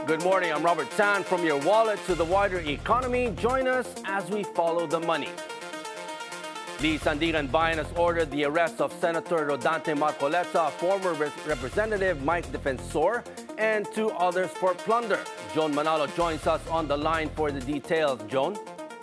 Good morning, I'm Robert Tan. From your wallet to the wider economy, join us as we follow the money. The Sandigan Bayan has ordered the arrest of Senator Rodante Marcoleta, former Representative Mike Defensor, and two others for plunder. Joan Manalo joins us on the line for the details. Joan?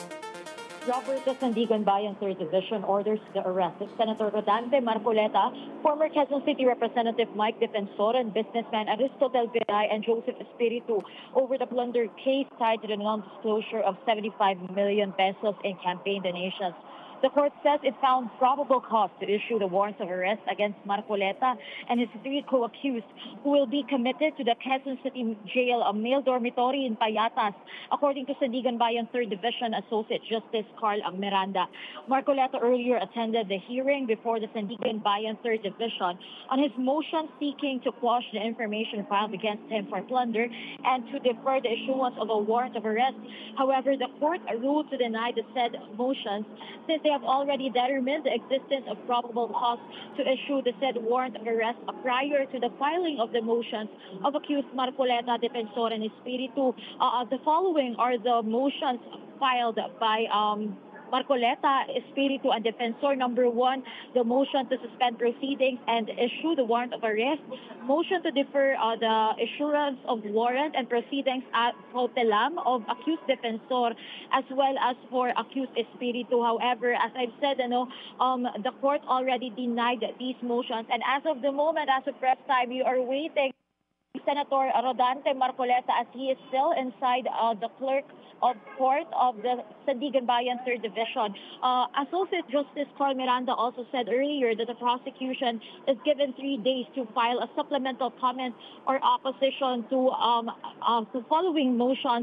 Robert, the Sandigan Bayan 3rd Division orders the arrest of Senator Rodante Marcoleta, former Quezon City Representative Mike Defensor, and businessman Aristotel Viray and Joseph Espiritu over the plunder case tied to the non-disclosure of 75 million pesos in campaign donations. The court says it found probable cause to issue the warrants of arrest against Marcoleta and his three co-accused, who will be committed to the Quezon City Jail, a male dormitory in Payatas, according to Sandigan Bayan 3rd Division Associate Justice Carl Miranda. Marcoleta earlier attended the hearing before the Sandigan Bayan 3rd Division on his motion seeking to quash the information filed against him for plunder and to defer the issuance of a warrant of arrest. However, the court ruled to deny the said motions since they have already determined the existence of probable cause to issue the said warrant of arrest prior to the filing of the motions of accused Marcoleta, Defensor, and Espiritu. The following are the motions filed by Marcoleta, Espiritu, and Defensor. Number 1, the motion to suspend proceedings and issue the warrant of arrest. Motion to defer the issuance of warrant and proceedings ad cautelam of accused Defensor, as well as for accused Espiritu. However, as I've said, the court already denied these motions. And as of the moment, as of press time, we are waiting Senator Rodante Marcoleta, as he is still inside the clerk of court of the Sandigan Bayan 3rd Division. Associate Justice Carl Miranda also said earlier that the prosecution is given 3 days to file a supplemental comment or opposition to following motions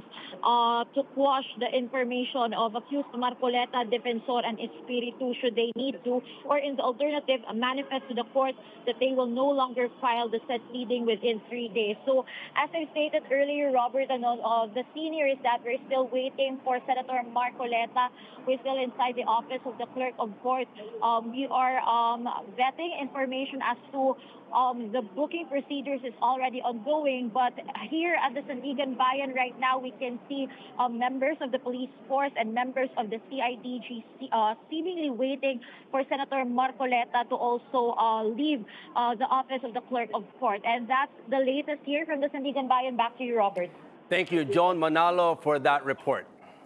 to quash the information of accused Marcoleta, Defensor, and Espiritu should they need to, or in the alternative, manifest to the court that they will no longer file the said pleading within 3 days. So, as I stated earlier, Robert, the senior is that we're still waiting for Senator Marcoleta. We're still inside the office of the clerk of court. We are vetting information as to the booking procedures is already ongoing, but here at the Sandigan Bayan right now, we can see members of the police force and members of the CIDG seemingly waiting for Senator Marcoleta to also leave the office of the clerk of court. And that's the latest here from the Sandigan Bayan. Back to you, Robert. Thank you, Joan Manalo, for that report.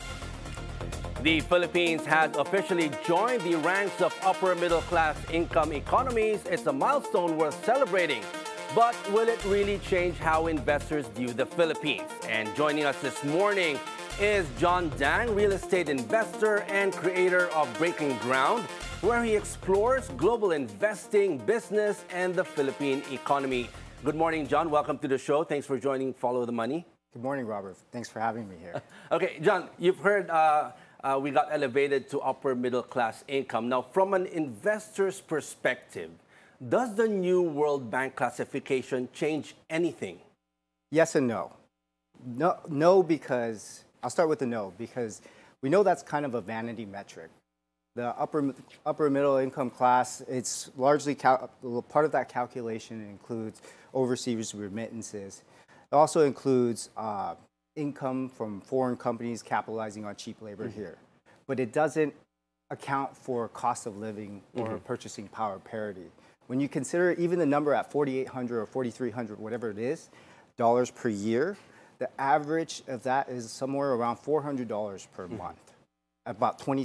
The Philippines has officially joined the ranks of upper middle class income economies. It's a milestone worth celebrating. But will it really change how investors view the Philippines? And joining us this morning is John Dang, real estate investor and creator of Breaking Ground, where he explores global investing, business, and the Philippine economy. Good morning, John. Welcome to the show. Thanks for joining Follow the Money. Good morning, Robert. Thanks for having me here. Okay, John, you've heard we got elevated to upper middle class income. Now, from an investor's perspective, does the new World Bank classification change anything? Yes and no. No, because I'll start with the no, because we know that's kind of a vanity metric. The upper middle income class, it's largely part of that calculation includes overseas remittances. It also includes income from foreign companies capitalizing on cheap labor here. But it doesn't account for cost of living or purchasing power parity. When you consider even the number at $4,800 or $4,300, whatever it is, dollars per year, the average of that is somewhere around $400 per month, about